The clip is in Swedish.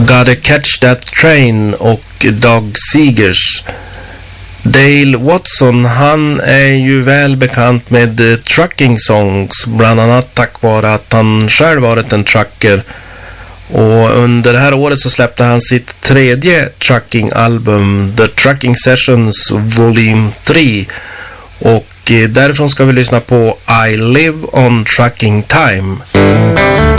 Gotta Catch That Train och Dog Seegers. Dale Watson, han är ju väl bekant med trucking songs, bland annat tack vare att han själv varit en trucker. Och under det här året så släppte han sitt tredje trucking-album, The Trucking Sessions Volume 3. Och därifrån ska vi lyssna på I Live on Trucking Time.